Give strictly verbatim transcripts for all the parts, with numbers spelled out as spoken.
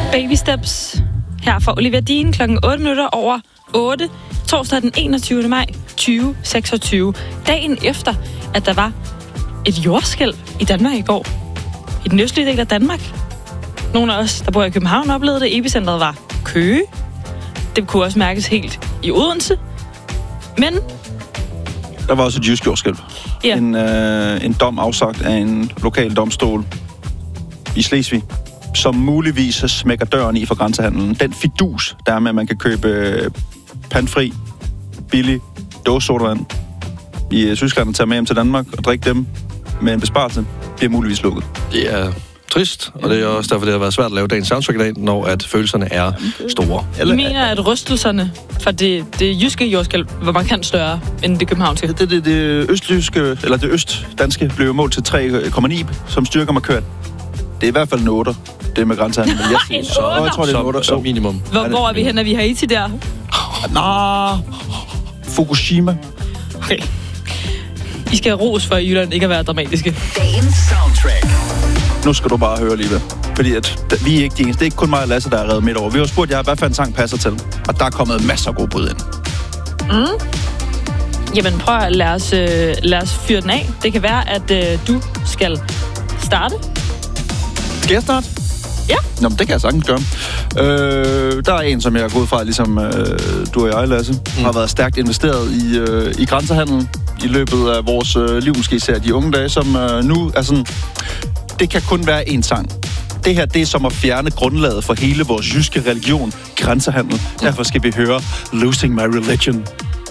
Baby Steps her fra Olivia Dean klokken otte minutter over otte. Torsdag den enogtyvende maj tyve seksogtyve. Dagen efter, at der var et jordskælv i Danmark i går. I den østlige del af Danmark. Nogle af os, der bor i København, oplevede det. Epicentret var Køge. Det kunne også mærkes helt i Odense. Men der var også et jysk jordskælv. Ja. En, øh, en dom afsagt af en lokal domstol i Slesvig, som muligvis smækker døren i for grænsehandlen. Den fidus, der er med, at man kan købe pantfri, billig dåsesodavand i Tyskland og tage med hjem til Danmark og drikke dem med en besparelse, bliver muligvis lukket. Det er trist, og det er også derfor, det har været svært at lave dagens soundtrack i dag, når at følelserne er store. Jeg mener, at rystelserne fra det, det jyske jordskælv var markant større end det københavnske. Det, det, det østjyske, eller det østdanske, blev målt til tre komma ni, som styrker markørt. Det er i hvert fald en otter, det med grænsehandlen. En så, og jeg tror, det er en otter. Som minimum. Hvor, hvor er vi henne? Er vi Haiti der? Nå, Fukushima. Okay. I skal have ros for i Jylland ikke at være dramatiske. Dagens soundtrack. Nu skal du bare høre, Liva. Fordi at, vi er ikke de eneste. Det er ikke kun mig og Lasse, der er reddet midt over. Vi har spurgt jer, hvad for en sang passer til. Og der er kommet masser af gode bud ind. Mm. Jamen prøv at lade os, øh, lad os fyre den af. Det kan være, at øh, du skal starte. Skal jeg starte? Ja. Nå, men det kan jeg sagtens gøre. Øh, der er en, som jeg er gået fra, ligesom øh, du og jeg, Lasse, mm. har været stærkt investeret i, øh, i grænsehandlen i løbet af vores øh, liv, måske især de unge dage, som øh, nu er sådan... Det kan kun være én sang. Det her, det er som at fjerne grundlaget for hele vores jyske religion, grænsehandel. Mm. Derfor skal vi høre Losing My Religion.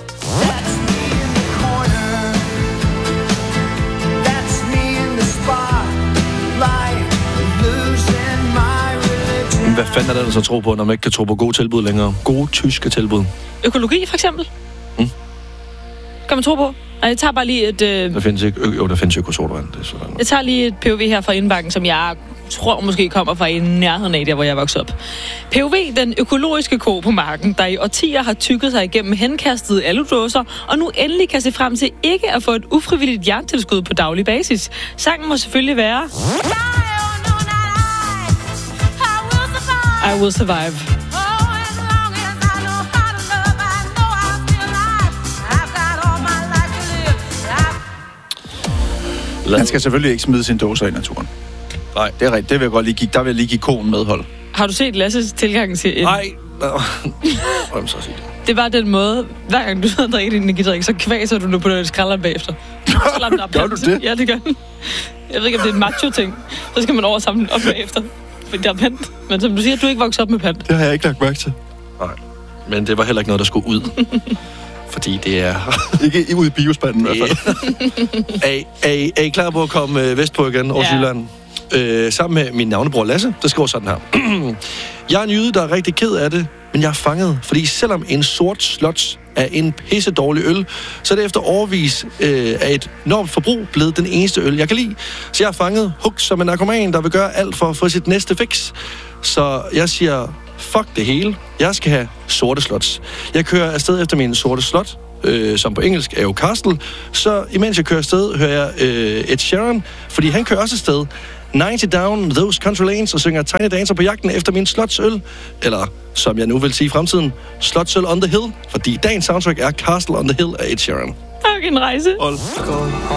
Hvad fanden er der, der så tror på, når man ikke kan tro på gode tilbud længere? Gode tyske tilbud. Økologi, for eksempel. Mm. Kan man tro på? Nej, jeg tager bare lige et... Øh... Der findes ikke... Jo, der findes økosodavand. Det er sådan. Jeg tager lige et P O V her fra Indbakken, som jeg tror måske kommer fra i nærheden af der, hvor jeg voksede op. P O V, den økologiske ko på marken, der i årtier har tykket sig igennem henkastede aludåser, og nu endelig kan se frem til ikke at få et ufrivilligt jerntilskud på daglig basis. Sangen må selvfølgelig være... I Will Survive. Han skal selvfølgelig ikke smide sin dåser i naturen. Nej. Det er rigtigt. Det vil jeg godt lige give. Der vil jeg lige give konen medhold. Har du set Lasses tilgang til en... Nej. Hvem så sige det? Det var den måde, hver gang du sidder og drikker din energidrik, så kvaser du nu på den skralderen bagefter. Gør du det? Ja, det gør den. Jeg ved ikke, om det er en macho-ting. Så skal man over samle den op bagefter. Fordi der er pant. Men som du siger, du er ikke vokset op med pant. Det har jeg ikke lagt mærke til. Nej. Men det var heller ikke noget, der skulle ud. Fordi det er... ikke ud i biospanden i hvert fald. er, er, er I klar på at komme vestpå igen over ja. Jylland? Øh, sammen med min navnebror Lasse, der skriver sådan her. Jeg er en jyde, der er rigtig ked af det, men jeg er fanget. Fordi selvom en sort slot er en pisse dårlig øl, så er det efter overvis øh, af et enormt forbrug blevet den eneste øl, jeg kan lide. Så jeg er fanget, hugt som en narkoman, der vil gøre alt for at få sit næste fix. Så jeg siger, fuck det hele. Jeg skal have sorte slots. Jeg kører afsted efter min sorte slot, øh, som på engelsk er jo Castle. Så imens jeg kører afsted, hører jeg øh, Ed Sheeran, fordi han kører også afsted. ninety down those country lanes og synger Tiny Dancer på jagten efter min slotsøl. Eller, som jeg nu vil sige i fremtiden, slotsøl on the hill. Fordi dagens soundtrack er Castle on the Hill af Ed Sheeran. Tak, en rejse. Hold.